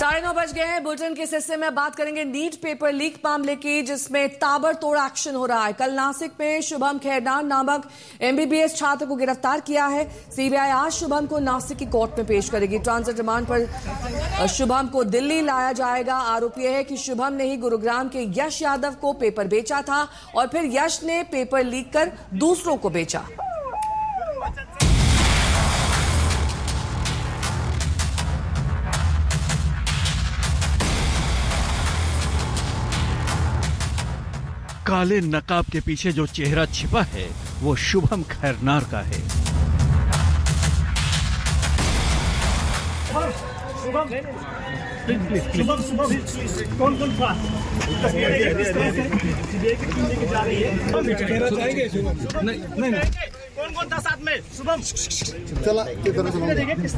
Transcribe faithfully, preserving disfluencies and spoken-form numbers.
साढ़े नौ बज गए हैं। बुलेटिन के इस हिस्से में बात करेंगे नीट पेपर लीक मामले की, जिसमें ताबड़तोड़ एक्शन हो रहा है। कल नासिक में शुभम खैरनार नामक एमबीबीएस छात्र को गिरफ्तार किया है। सीबीआई आज शुभम को नासिक की कोर्ट में पेश करेगी। ट्रांजिट रिमांड पर शुभम को दिल्ली लाया जाएगा। आरोप यह है कि शुभम ने ही गुरुग्राम के यश यादव को पेपर बेचा था और फिर यश ने पेपर लीक कर दूसरों को बेचा। काले नकाब के पीछे जो चेहरा छिपा है वो शुभम खैरनार का है। शुभम शुभम शुभम कौन कौन था? नहीं नहीं कौन कौन था साथ में? शुभम चला